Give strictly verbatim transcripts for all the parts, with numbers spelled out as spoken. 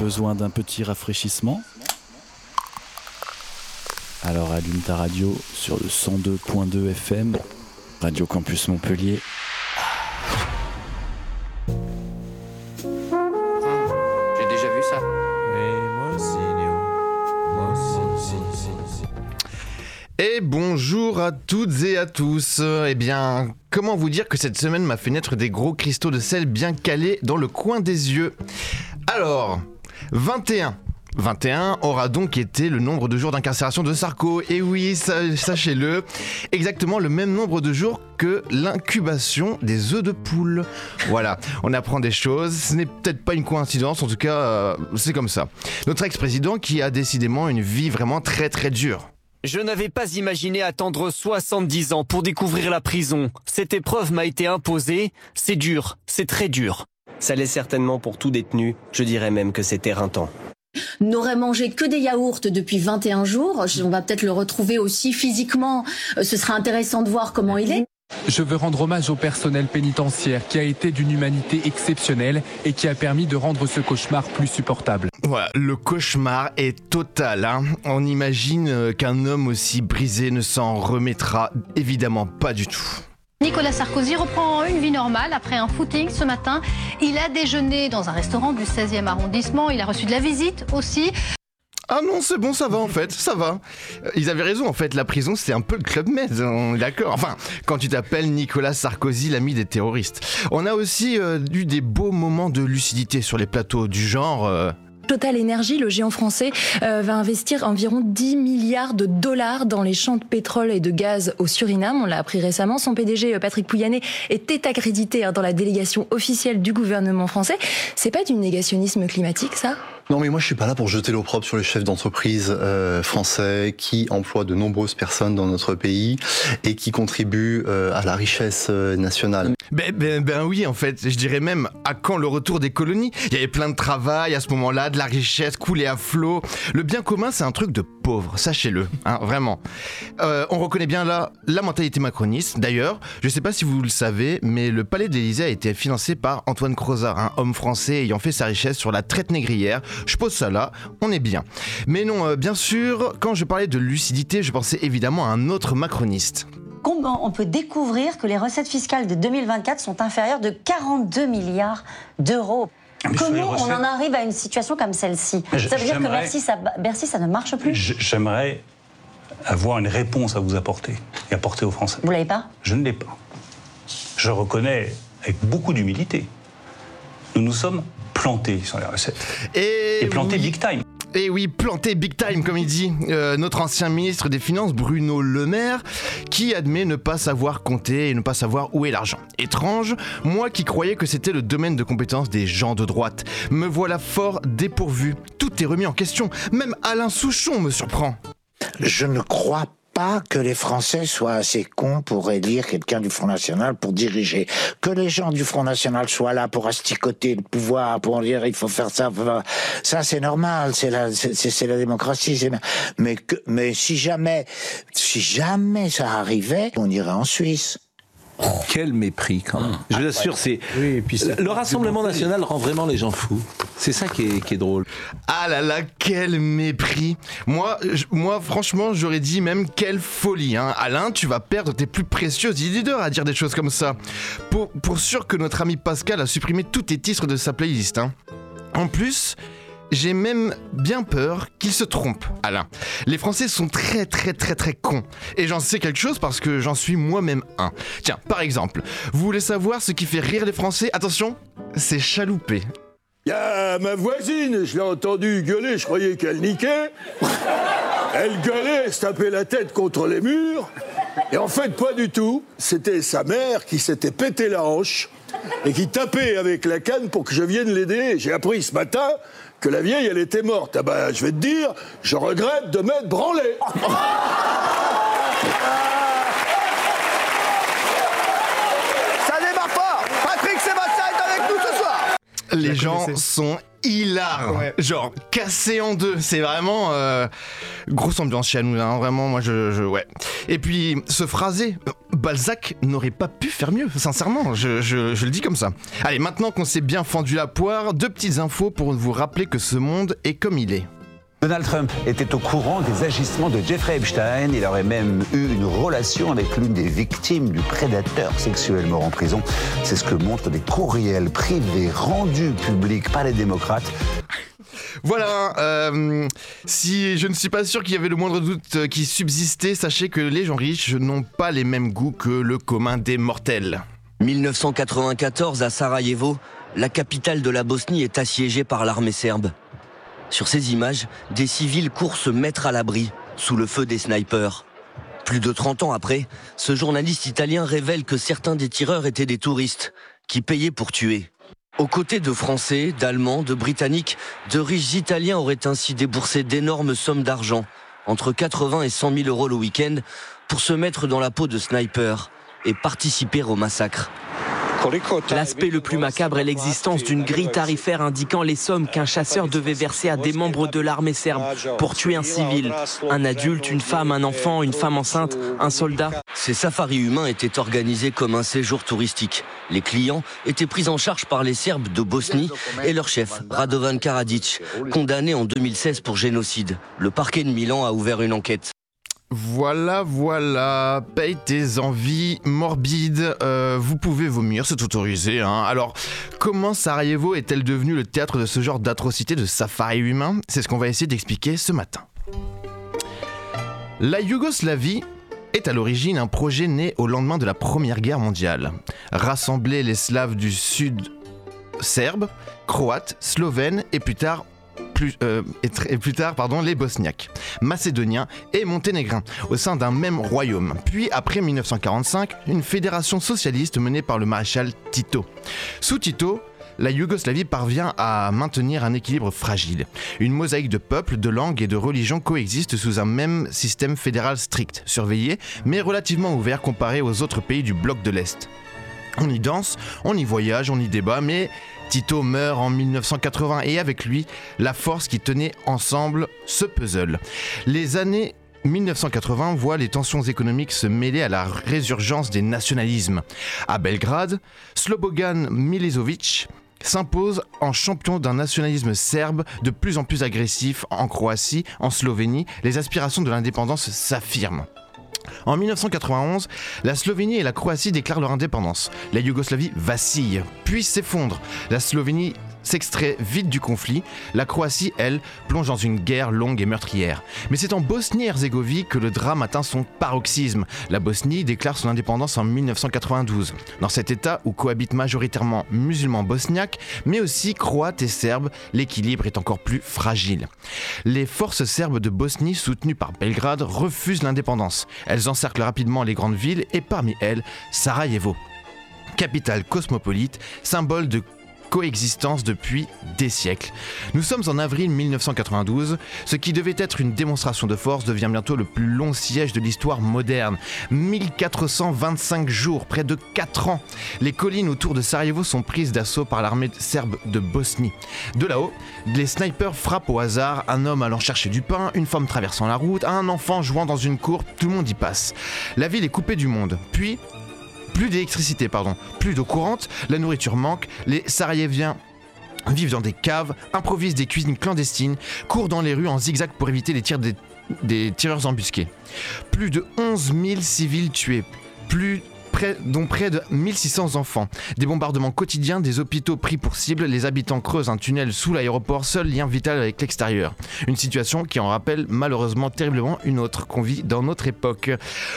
besoin d'un petit rafraîchissement? Alors allume ta radio sur le cent deux point deux F M, Radio Campus Montpellier. J'ai déjà vu ça. Et moi aussi, Léo. Moi aussi, si, si, si. Et bonjour à toutes et à tous. Eh bien, comment vous dire que cette semaine m'a fait naître des gros cristaux de sel bien calés dans le coin des yeux. Alors, vingt et un. vingt et un aura donc été le nombre de jours d'incarcération de Sarko. Et oui, sachez-le, exactement le même nombre de jours que l'incubation des œufs de poule. Voilà, on apprend des choses, ce n'est peut-être pas une coïncidence, en tout cas, euh, c'est comme ça. Notre ex-président qui a décidément une vie vraiment très très dure. Je n'avais pas imaginé attendre soixante-dix ans pour découvrir la prison. Cette épreuve m'a été imposée. C'est dur, c'est très dur. Ça l'est certainement pour tout détenu. Je dirais même que c'est éreintant. N'aurait mangé que des yaourts depuis vingt et un jours. On va peut-être le retrouver aussi physiquement. Ce sera intéressant de voir comment il est. Je veux rendre hommage au personnel pénitentiaire qui a été d'une humanité exceptionnelle et qui a permis de rendre ce cauchemar plus supportable. Voilà, le cauchemar est total, hein. On imagine qu'un homme aussi brisé ne s'en remettra évidemment pas du tout. Nicolas Sarkozy reprend une vie normale après un footing ce matin. Il a déjeuné dans un restaurant du seizième arrondissement. Il a reçu de la visite aussi. Ah non, c'est bon, ça va en fait, ça va. Ils avaient raison en fait, la prison c'est un peu le Club Med, on est d'accord. Enfin, quand tu t'appelles Nicolas Sarkozy, l'ami des terroristes. On a aussi euh, eu des beaux moments de lucidité sur les plateaux du genre... Euh... Total Energy, le géant français, euh, va investir environ dix milliards de dollars dans les champs de pétrole et de gaz au Suriname. On l'a appris récemment. Son P D G, Patrick Pouyanné, était accrédité hein, dans la délégation officielle du gouvernement français. C'est pas du négationnisme climatique, ça ? Non, mais moi je suis pas là pour jeter l'opprobre sur les chefs d'entreprise euh, français qui emploient de nombreuses personnes dans notre pays et qui contribuent euh, à la richesse euh, nationale. Ben, ben, ben oui, en fait, je dirais même à quand le retour des colonies ? Il y avait plein de travail à ce moment-là, de la richesse coulée à flot. Le bien commun, c'est un truc de pauvre, sachez-le, hein, vraiment. Euh, on reconnaît bien là la mentalité macroniste. D'ailleurs, je sais pas si vous le savez, mais le palais de l'Élysée a été financé par Antoine Crozat, un homme français ayant fait sa richesse sur la traite négrière. Je pose ça là, on est bien. Mais non, euh, bien sûr, quand je parlais de lucidité, je pensais évidemment à un autre macroniste. Comment on peut découvrir que les recettes fiscales de deux mille vingt-quatre sont inférieures de quarante-deux milliards d'euros ? Mais comment recettes... on en arrive à une situation comme celle-ci ? Je, Ça veut dire que Bercy ça, Bercy, ça ne marche plus ? J'aimerais avoir une réponse à vous apporter et apporter aux Français. Vous l'avez pas ? Je ne l'ai pas. Je reconnais avec beaucoup d'humilité. Nous nous sommes plantés sur les recettes. Et, et plantés oui. big time. Et oui, planté big time, comme il dit euh, notre ancien ministre des Finances, Bruno Le Maire, qui admet ne pas savoir compter et ne pas savoir où est l'argent. Étrange, moi qui croyais que c'était le domaine de compétence des gens de droite. Me voilà fort dépourvu. Tout est remis en question. Même Alain Souchon me surprend. Je ne crois pas que les Français soient assez cons pour élire quelqu'un du Front National pour diriger. Que les gens du Front National soient là pour asticoter le pouvoir, pour dire il faut faire ça, ça c'est normal, c'est la, c'est, c'est la démocratie. C'est... Mais, que, mais si jamais, si jamais ça arrivait, on irait en Suisse. Oh, quel mépris quand même. Je vous assure, c'est... Oui, et puis c'est... Le Rassemblement National rend vraiment les gens fous. C'est ça qui est, qui est drôle. Ah là là, quel mépris. Moi, je, moi franchement, j'aurais dit même quelle folie. Hein. Alain, tu vas perdre tes plus précieuses idées d'heure à dire des choses comme ça. Pour, pour sûr que notre ami Pascal a supprimé tous tes titres de sa playlist. Hein. En plus... J'ai même bien peur qu'il se trompe, Alain. Les Français sont très très très très cons. Et j'en sais quelque chose parce que j'en suis moi-même un. Tiens, par exemple, vous voulez savoir ce qui fait rire les Français ? Attention, c'est chalouper. Y'a ma voisine, je l'ai entendue gueuler, je croyais qu'elle niquait. Elle gueulait, se tapait la tête contre les murs. Et en fait, pas du tout. C'était sa mère qui s'était pété la hanche et qui tapait avec la canne pour que je vienne l'aider. J'ai appris ce matin que la vieille, elle était morte. Ah ben, je vais te dire, je regrette de m'être branlé. Ça démarre fort. Patrick Sébastien est avec nous ce soir. Les gens sont hilar, ouais. Genre cassé en deux. C'est vraiment euh, grosse ambiance chez nous, hein. Vraiment, moi je, je ouais. Et puis ce phrasé, Balzac n'aurait pas pu faire mieux, sincèrement. Je, je, je le dis comme ça. Allez, maintenant qu'on s'est bien fendu la poire, deux petites infos pour vous rappeler que ce monde est comme il est. Donald Trump était au courant des agissements de Jeffrey Epstein. Il aurait même eu une relation avec l'une des victimes du prédateur sexuel mort en prison. C'est ce que montrent des courriels privés rendus publics par les démocrates. Voilà, euh, si je ne suis pas sûr qu'il y avait le moindre doute qui subsistait, sachez que les gens riches n'ont pas les mêmes goûts que le commun des mortels. dix-neuf cent quatre-vingt-quatorze, à Sarajevo, la capitale de la Bosnie est assiégée par l'armée serbe. Sur ces images, des civils courent se mettre à l'abri, sous le feu des snipers. Plus de trente ans après, ce journaliste italien révèle que certains des tireurs étaient des touristes, qui payaient pour tuer. Aux côtés de Français, d'Allemands, de Britanniques, de riches Italiens auraient ainsi déboursé d'énormes sommes d'argent, entre quatre-vingts et cent mille euros le week-end, pour se mettre dans la peau de snipers et participer au massacre. L'aspect le plus macabre est l'existence d'une grille tarifaire indiquant les sommes qu'un chasseur devait verser à des membres de l'armée serbe pour tuer un civil, un adulte, une femme, un enfant, une femme enceinte, un soldat. Ces safaris humains étaient organisés comme un séjour touristique. Les clients étaient pris en charge par les Serbes de Bosnie et leur chef, Radovan Karadzic, condamné en deux mille seize pour génocide. Le parquet de Milan a ouvert une enquête. Voilà, voilà, paye tes envies morbides, euh, vous pouvez vomir, c'est autorisé, hein. Alors, comment Sarajevo est-elle devenue le théâtre de ce genre d'atrocité de safari humain ? C'est ce qu'on va essayer d'expliquer ce matin. La Yougoslavie est à l'origine un projet né au lendemain de la Première Guerre mondiale. Rassembler les Slaves du sud serbes, croates, slovènes et plus tard Plus, euh, et, tr- et plus tard pardon, les Bosniaques, Macédoniens et Monténégrins au sein d'un même royaume. Puis après dix-neuf cent quarante-cinq, une fédération socialiste menée par le maréchal Tito. Sous Tito, la Yougoslavie parvient à maintenir un équilibre fragile. Une mosaïque de peuples, de langues et de religions coexistent sous un même système fédéral strict, surveillé, mais relativement ouvert comparé aux autres pays du bloc de l'Est. On y danse, on y voyage, on y débat, mais Tito meurt en dix-neuf cent quatre-vingts et avec lui, la force qui tenait ensemble ce puzzle. Les années dix-neuf cent quatre-vingts voient les tensions économiques se mêler à la résurgence des nationalismes. À Belgrade, Slobodan Milosevic s'impose en champion d'un nationalisme serbe de plus en plus agressif en Croatie, en Slovénie. Les aspirations de l'indépendance s'affirment. En dix-neuf cent quatre-vingt-onze, la Slovénie et la Croatie déclarent leur indépendance. La Yougoslavie vacille, puis s'effondre. La Slovénie s'extrait vite du conflit. La Croatie, elle, plonge dans une guerre longue et meurtrière. Mais c'est en Bosnie-Herzégovine que le drame atteint son paroxysme. La Bosnie déclare son indépendance en dix-neuf cent quatre-vingt-douze. Dans cet état où cohabitent majoritairement musulmans bosniaques, mais aussi croates et serbes, l'équilibre est encore plus fragile. Les forces serbes de Bosnie, soutenues par Belgrade, refusent l'indépendance. Elles encerclent rapidement les grandes villes et parmi elles, Sarajevo. Capitale cosmopolite, symbole de coexistence depuis des siècles. Nous sommes en avril dix-neuf cent quatre-vingt-douze. Ce qui devait être une démonstration de force devient bientôt le plus long siège de l'histoire moderne. mille quatre cent vingt-cinq jours, près de quatre ans. Les collines autour de Sarajevo sont prises d'assaut par l'armée serbe de Bosnie. De là-haut, les snipers frappent au hasard un homme allant chercher du pain, une femme traversant la route, un enfant jouant dans une cour, tout le monde y passe. La ville est coupée du monde. Puis, Plus d'électricité, pardon, plus d'eau courante, la nourriture manque, les Sarajeviens vivent dans des caves, improvisent des cuisines clandestines, courent dans les rues en zigzag pour éviter les tirs des, des tireurs embusqués. Plus de onze mille civils tués, plus Près, dont près de mille six cents enfants. Des bombardements quotidiens, des hôpitaux pris pour cible, les habitants creusent un tunnel sous l'aéroport, seul lien vital avec l'extérieur. Une situation qui en rappelle malheureusement terriblement une autre qu'on vit dans notre époque.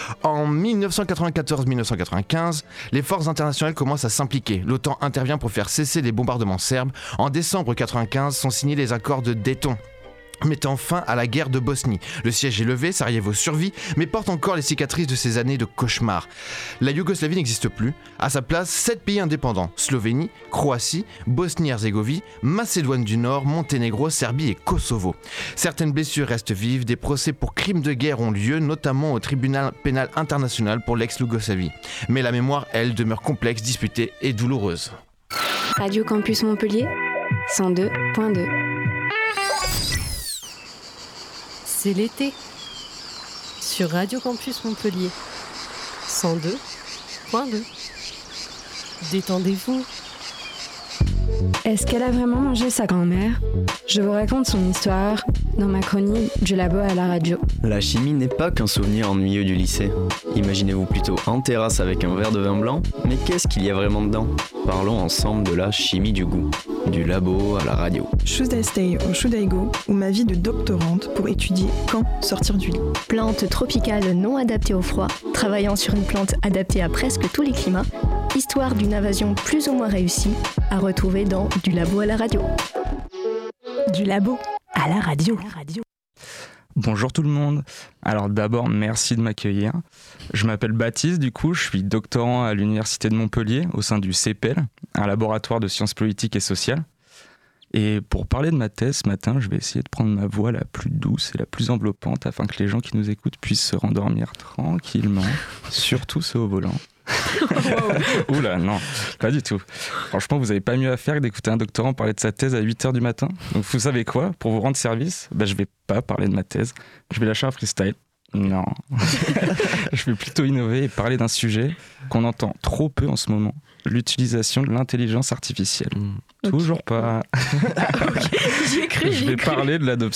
En dix-neuf cent quatre-vingt-quatorze dix-neuf cent quatre-vingt-quinze, les forces internationales commencent à s'impliquer. L'OTAN intervient pour faire cesser les bombardements serbes. En décembre quatre-vingt-quinze sont signés les accords de Dayton, mettant fin à la guerre de Bosnie. Le siège est levé, Sarajevo survit, mais porte encore les cicatrices de ces années de cauchemar. La Yougoslavie n'existe plus. À sa place, sept pays indépendants, Slovénie, Croatie, Bosnie-Herzégovine, Macédoine du Nord, Monténégro, Serbie et Kosovo. Certaines blessures restent vives, des procès pour crimes de guerre ont lieu, notamment au tribunal pénal international pour l'ex-Yougoslavie. Mais la mémoire, elle, demeure complexe, disputée et douloureuse. Radio Campus Montpellier, cent deux point deux. C'est l'été sur Radio Campus Montpellier cent deux point deux. Détendez-vous. Est-ce qu'elle a vraiment mangé sa grand-mère ? Je vous raconte son histoire dans ma chronique du labo à la radio. La chimie n'est pas qu'un souvenir ennuyeux du lycée. Imaginez-vous plutôt en terrasse avec un verre de vin blanc, mais qu'est-ce qu'il y a vraiment dedans ? Parlons ensemble de la chimie du goût, du labo à la radio. Should I stay or should I go ? Ou ma vie de doctorante pour étudier quand sortir du lit. Plante tropicale non adaptée au froid, travaillant sur une plante adaptée à presque tous les climats, histoire d'une invasion plus ou moins réussie, à retrouver dans Du labo à la radio. Du labo à la radio. Bonjour tout le monde. Alors d'abord, merci de m'accueillir. Je m'appelle Baptiste, du coup, je suis doctorant à l'Université de Montpellier au sein du C P L, un laboratoire de sciences politiques et sociales. Et pour parler de ma thèse ce matin, je vais essayer de prendre ma voix la plus douce et la plus enveloppante afin que les gens qui nous écoutent puissent se rendormir tranquillement, surtout ceux au volant. Oula, non, pas du tout. Franchement, vous n'avez pas mieux à faire que d'écouter un doctorant parler de sa thèse à huit heures du matin. Donc vous savez quoi ? Pour vous rendre service, bah, je vais pas parler de ma thèse. Je vais lâcher un freestyle. Non. Je vais plutôt innover et parler d'un sujet qu'on entend trop peu en ce moment. L'utilisation de l'intelligence artificielle. Mmh. Toujours okay. pas. Okay. J'y ai cru, je vais cru. parler de l'adoption